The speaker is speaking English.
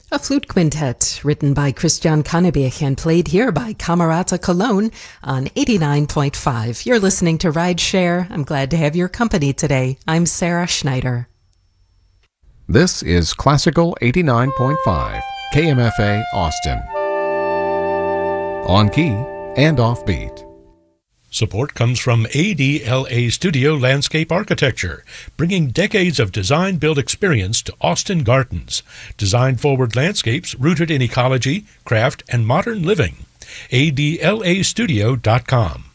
A flute quintet written by Christian Kannebich and played here by Camerata Cologne on 89.5. You're listening to Ride Share. I'm glad to have your company today. I'm Sarah Schneider. This is Classical 89.5, KMFA Austin. On key and offbeat. Support comes from ADLA Studio Landscape Architecture, bringing decades of design-build experience to Austin Gardens. Design-forward landscapes rooted in ecology, craft, and modern living. ADLAstudio.com.